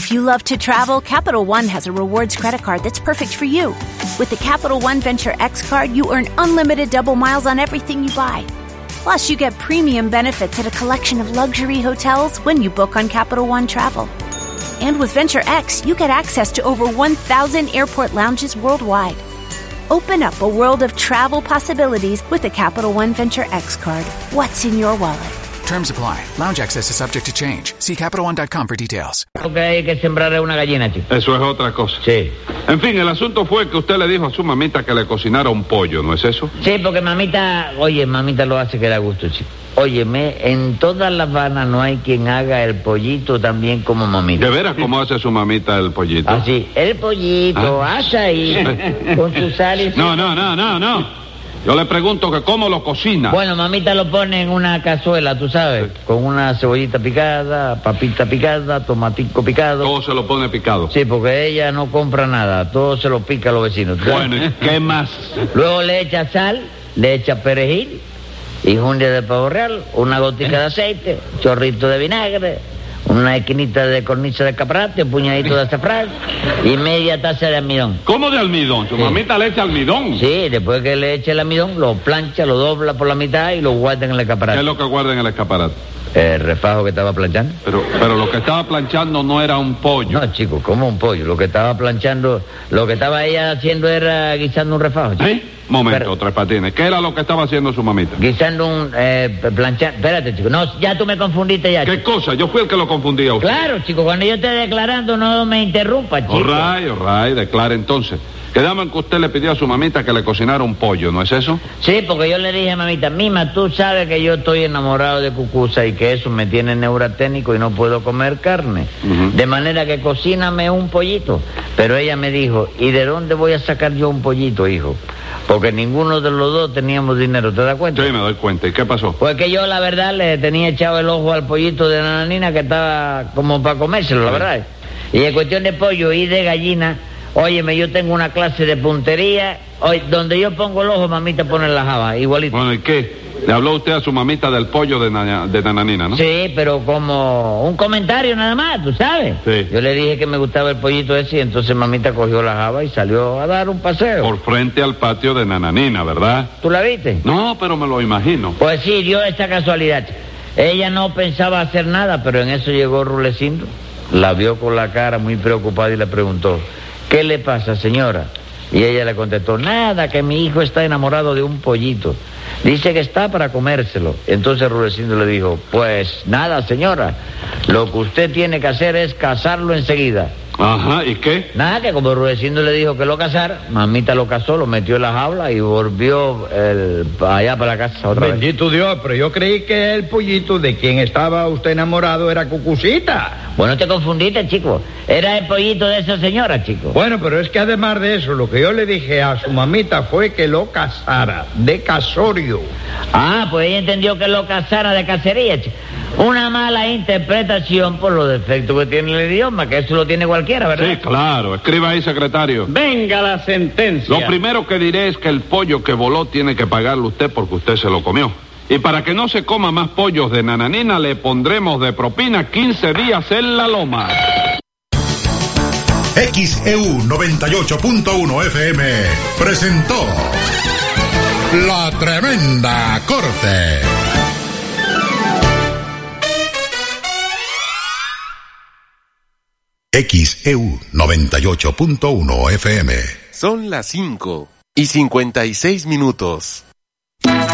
If you love to travel, Capital One has a rewards credit card that's perfect for you. With the Capital One Venture X card, you earn unlimited double miles on everything you buy. Plus, you get premium benefits at a collection of luxury hotels when you book on Capital One Travel. And with Venture X, you get access to over 1,000 airport lounges worldwide. Open up a world of travel possibilities with the Capital One Venture X card. What's in your wallet? Terms apply. Lounge access is subject to change. See CapitalOne.com for details. Lo que hay que sembrar es una gallina, chico. Eso es otra cosa. Sí. En fin, el asunto fue que usted le dijo a su mamita que le cocinara un pollo, ¿no es eso? Sí, porque mamita lo hace que da gusto, chico. Óyeme, en toda La Habana no hay quien haga el pollito tan bien como mamita. ¿De veras cómo hace su mamita el pollito? Así, el pollito, asa ahí, con su sal y... No. Yo le pregunto que cómo lo cocina. Bueno, mamita lo pone en una cazuela, tú sabes, con una cebollita picada, papita picada, tomatico picado. Todo se lo pone picado. Sí, porque ella no compra nada, todo se lo pica a los vecinos. Bueno, ¿y qué más? Luego le echa sal, le echa perejil, y jundia de pavo real, una gotica de aceite, chorrito de vinagre, una esquinita de cornisa de caprate, un puñadito de azafrán y media taza de almidón. ¿Cómo de almidón? ¿Su mamita le echa almidón? Sí, después que le eche el almidón, lo plancha, lo dobla por la mitad y lo guarda en el escaparate. ¿Qué es lo que guarda en el escaparate? El refajo que estaba planchando. Pero lo que estaba planchando no era un pollo. No, chico, ¿cómo un pollo? Lo que estaba planchando, lo que estaba ella haciendo era guisando un refajo, chico. Momento, Tres Patines. ¿Qué era lo que estaba haciendo su mamita? Guisando un planchando. Espérate, chico. No, ya tú me confundiste ya. ¿Qué chico. cosa? Yo fui el que lo confundí a usted. Claro, chico. Cuando yo esté declarando, no me interrumpa, chico. All right. Declare entonces. Quedamos en que usted le pidió a su mamita que le cocinara un pollo, ¿no es eso? Sí, porque yo le dije a mamita, Mima, tú sabes que yo estoy enamorado de Cucuza y que eso me tiene neuraténico y no puedo comer carne. De manera que cocíname un pollito. Pero ella me dijo, ¿y de dónde voy a sacar yo un pollito, hijo? Porque ninguno de los dos teníamos dinero, ¿te das cuenta? Sí, me doy cuenta. ¿Y qué pasó? Pues que yo, la verdad, le tenía echado el ojo al pollito de Nananina que estaba como para comérselo, la verdad. Y en cuestión de pollo y de gallina, óyeme, yo tengo una clase de puntería. Oye, donde yo pongo el ojo, mamita pone la java, igualito. Bueno, ¿y qué? Le habló usted a su mamita del pollo de Nananina, ¿no? Sí, pero como un comentario nada más, ¿tú sabes? Sí. Yo le dije que me gustaba el pollito ese y entonces mamita cogió la java y salió a dar un paseo. Por frente al patio de Nananina, ¿verdad? ¿Tú la viste? No, pero me lo imagino. Pues sí, dio esa casualidad. Ella no pensaba hacer nada, pero en eso llegó Rulecindo. La vio con la cara muy preocupada y le preguntó, ¿qué le pasa, señora? Y ella le contestó, nada, que mi hijo está enamorado de un pollito. Dice que está para comérselo. Entonces Rudecindo le dijo, pues nada, señora, lo que usted tiene que hacer es casarlo enseguida. Ajá, ¿y qué? Nada, que como Rudecindo le dijo que lo casara, mamita lo casó, lo metió en la jaula y volvió allá para la casa otra vez. Bendito Dios, pero yo creí que el pollito de quien estaba usted enamorado era Cucucita. Bueno, te confundiste, chico. Era el pollito de esa señora, chico. Bueno, pero es que además de eso, lo que yo le dije a su mamita fue que lo casara de casorio. Ah, pues ella entendió que lo casara de cacería, chico. Una mala interpretación por los defectos que tiene el idioma, que eso lo tiene cualquiera, ¿verdad? Sí, claro. Escriba ahí, secretario. Venga la sentencia. Lo primero que diré es que el pollo que voló tiene que pagarlo usted porque usted se lo comió. Y para que no se coma más pollos de Nananina, le pondremos de propina 15 días en la loma. XEU 98.1 FM presentó La Tremenda Corte. XEU 98.1 FM. Son las 5:56.